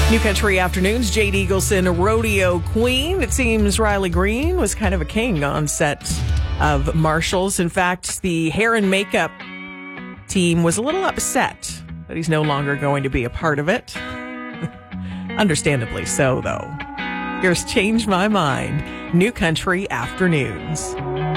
New Country Afternoons, Jade Eagleson, a rodeo queen. It seems Riley Green was kind of a king on set of Marshalls. In fact, the hair and makeup team was a little upset that he's no longer going to be a part of it. Understandably so, though. Here's Change My Mind, New Country Afternoons.